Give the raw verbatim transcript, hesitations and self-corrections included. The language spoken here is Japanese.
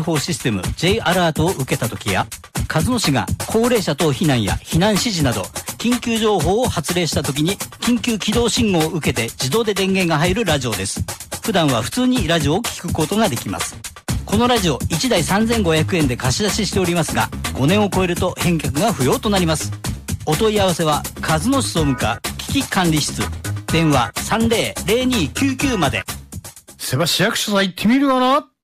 報システム J アラートを受けた時や、鹿角市が高齢者等避難や避難指示など緊急情報を発令した時に緊急起動信号を受けて自動で電源が入るラジオです。普段は普通にラジオを聞くことができます。このラジオいちだいさんぜんごひゃくえんで貸し出ししておりますが、ごねんを超えると返却が不要となります。お問い合わせは鹿角市総務課危機管理室、電話 さんぜろぜろにきゅうきゅう まで。 せば市役所さ行ってみるわな。